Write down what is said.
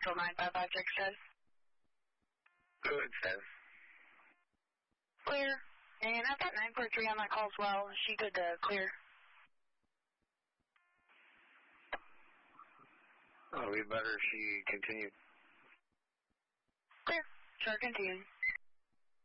Still 9556 says. Good, says. Clear. And I've got 943 on that call as well. Is she good to clear? Oh, we better she continue. Clear. Sure, continue.